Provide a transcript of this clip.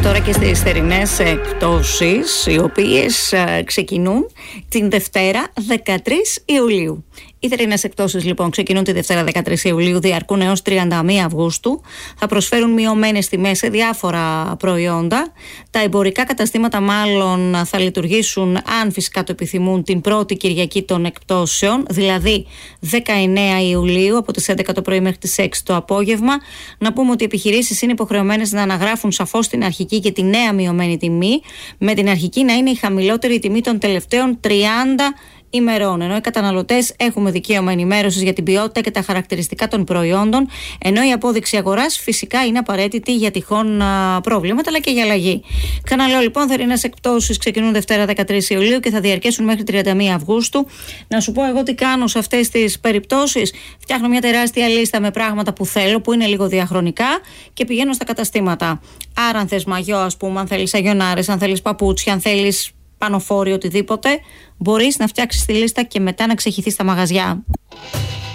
τώρα και στις θερινές εκπτώσεις, οι οποίες ξεκινούν την Δευτέρα 13 Ιουλίου. Οι θερινές εκπτώσεις λοιπόν ξεκινούν τη Δευτέρα 13 Ιουλίου, διαρκούν έως 31 Αυγούστου. Θα προσφέρουν μειωμένες τιμές σε διάφορα προϊόντα. Τα εμπορικά καταστήματα μάλλον θα λειτουργήσουν, αν φυσικά το επιθυμούν, την πρώτη Κυριακή των εκπτώσεων, δηλαδή 19 Ιουλίου από τις 11 το πρωί μέχρι τις 6 το απόγευμα. Να πούμε ότι οι επιχειρήσεις είναι υποχρεωμένες να αναγράφουν σαφώς την αρχική και τη νέα μειωμένη τιμή, με την αρχική να είναι η χαμηλότερη τιμή των τελευταίων 30 ημερών, ενώ οι καταναλωτές έχουμε δικαίωμα ενημέρωσης για την ποιότητα και τα χαρακτηριστικά των προϊόντων, ενώ η απόδειξη αγοράς φυσικά είναι απαραίτητη για τυχόν προβλήματα αλλά και για αλλαγή. Ξαναλέω λοιπόν, θερινές εκπτώσεις ξεκινούν Δευτέρα 13 Ιουλίου και θα διαρκέσουν μέχρι 31 Αυγούστου. Να σου πω εγώ τι κάνω σε αυτές τις περιπτώσεις. Φτιάχνω μια τεράστια λίστα με πράγματα που θέλω, που είναι λίγο διαχρονικά, και πηγαίνω στα καταστήματα. Άρα, αν θες μαγιό, ας πούμε, αν θέλεις αγιονάρες, αν θέλεις παπούτσια, αν θέλεις πανοφόρι, οτιδήποτε, μπορείς να φτιάξεις τη λίστα και μετά να ξεχυθείς στα μαγαζιά.